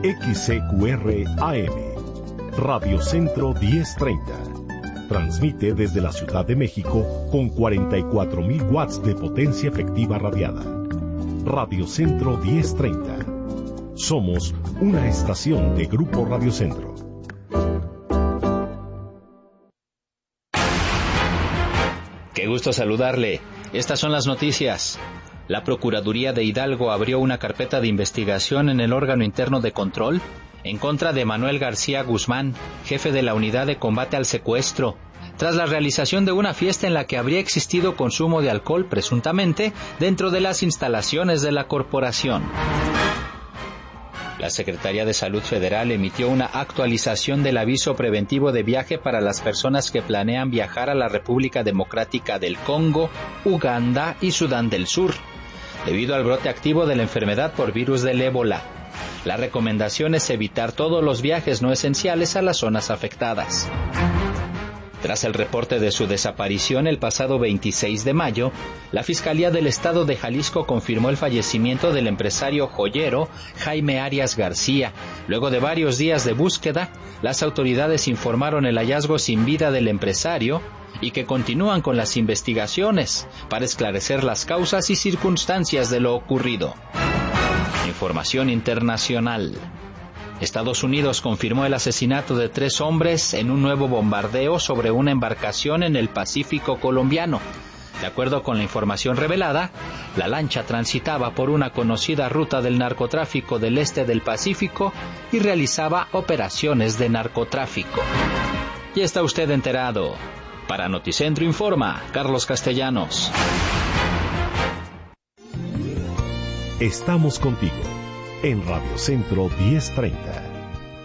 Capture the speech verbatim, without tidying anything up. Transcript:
X C Q R A M, Radio Centro diez treinta. Transmite desde la Ciudad de México con cuarenta y cuatro mil watts de potencia efectiva radiada. Radio Centro diez treinta. Somos una estación de Grupo Radio Centro. Qué gusto saludarle. Estas son las noticias. La Procuraduría de Hidalgo abrió una carpeta de investigación en el órgano interno de control en contra de Manuel García Guzmán, jefe de la Unidad de Combate al Secuestro, tras la realización de una fiesta en la que habría existido consumo de alcohol, presuntamente, dentro de las instalaciones de la corporación. La Secretaría de Salud Federal emitió una actualización del aviso preventivo de viaje para las personas que planean viajar a la República Democrática del Congo, Uganda y Sudán del Sur, debido al brote activo de la enfermedad por virus del ébola. La recomendación es evitar todos los viajes no esenciales a las zonas afectadas. Tras el reporte de su desaparición el pasado veintiséis de mayo, la Fiscalía del Estado de Jalisco confirmó el fallecimiento del empresario joyero Jaime Arias García. Luego de varios días de búsqueda, las autoridades informaron el hallazgo sin vida del empresario y que continúan con las investigaciones para esclarecer las causas y circunstancias de lo ocurrido. Información internacional. Estados Unidos confirmó el asesinato de tres hombres en un nuevo bombardeo sobre una embarcación en el Pacífico colombiano. De acuerdo con la información revelada, la lancha transitaba por una conocida ruta del narcotráfico del este del Pacífico y realizaba operaciones de narcotráfico. Ya está usted enterado. Para Noticentro informa Carlos Castellanos. Estamos contigo en Radio Centro diez treinta.